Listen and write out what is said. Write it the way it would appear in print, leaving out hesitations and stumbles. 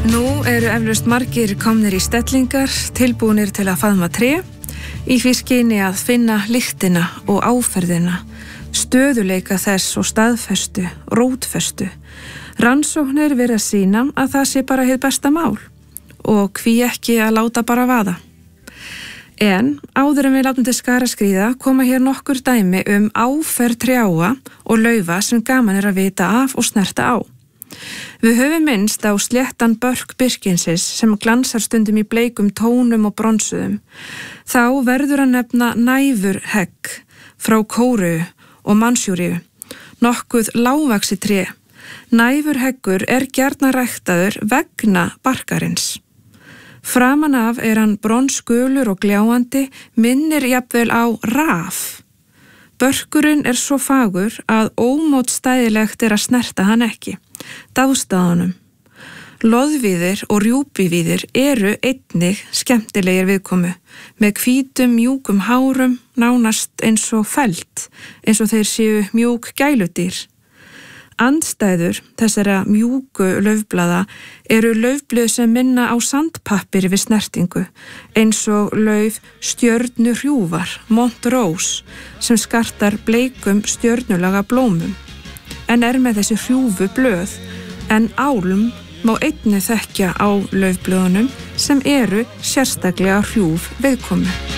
Nú eru eflaust margir komnir í stellingar, tilbúnir til að faðma tré, í því skyni að finna lyktina og áferðina, stöðuleika þess og staðfestu, rótfestu. Rannsóknir verið að sýna að það sé bara hið besta mál og hví ekki að láta bara vaða. En áður en við látum til skara skríða koma hér nokkur dæmi áferð trjáa og laufa sem gaman að vita af og snerta á. Við höfum minnst á sléttan börk birkinsis sem glansar stundum í bleikum tónum og bronsuðum. Þá verður að nefna næfurhegg frá Kóreu og Mansjúríu, nokkuð lágvaxið tré. Næfurheggur gjarnan ræktaður vegna barkarins. Framan af hann bronsgulur og gljáandi, minnir jafnvel á raf. Börkurinn svo fagur að ómótstæðilegt að snerta hann ekki. Dáðst að honum. Loðvíðir og rjúpivíðir einnig skemmtilegir viðkomu, með hvítum mjúkum hárum, nánast eins og fellt, eins og þeir séu mjúk gæludýr. Andstæður þessara mjúku laufblaða laufblöð sem minna á sandpappir við snertingu, eins og lauf stjörnuhrjúfar, Montrose, sem skartar bleikum stjörnulaga blómum. En með þessi hrjúfu blöð, en álm má einnig þekkja á laufblöðunum sem sérstaklega hrjúf viðkomu.